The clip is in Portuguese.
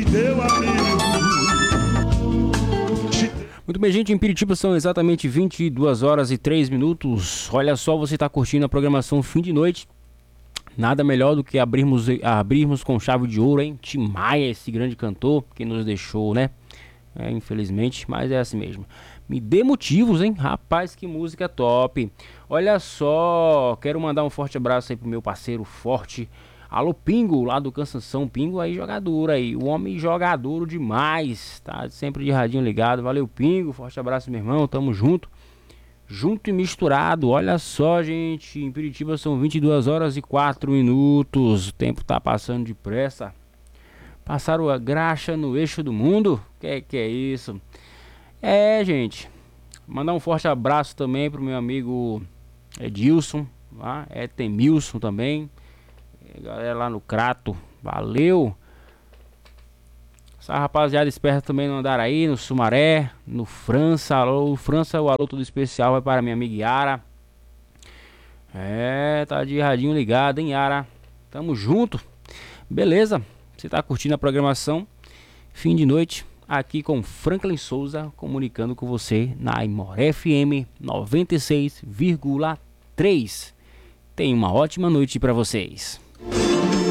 deu amigo. Muito bem, gente, em Piritiba são exatamente 22 horas e 3 minutos. Olha só, você está curtindo a programação Fim de Noite. Nada melhor do que abrirmos com chave de ouro, hein? Tim Maia, esse grande cantor que nos deixou, né? Infelizmente, mas é assim mesmo. Me dê motivos, hein? Rapaz, que música top. Olha só, quero mandar um forte abraço aí pro meu parceiro forte. Alô, Pingo, lá do Cansanção. Pingo aí, jogador aí. O homem jogador demais. Tá sempre de radinho ligado. Valeu, Pingo. Forte abraço, meu irmão. Tamo junto. Junto e misturado. Olha só, gente. Em Piritiba são 22 horas e 4 minutos. O tempo tá passando depressa. Passaram a graxa no eixo do mundo? Que é isso? Gente. Mandar um forte abraço também pro meu amigo Edilson. Tá? Temilson também. Galera lá no Crato. Valeu. Essa rapaziada esperta também no Andaraí, no Sumaré, no França. Alô, França, o alô todo especial vai para minha amiga Yara. Tá de radinho ligado, hein, Yara? Tamo junto. Beleza? Você tá curtindo a programação Fim de Noite aqui com Franklin Souza, comunicando com você na Imoré FM 96,3. Tenha uma ótima noite para vocês.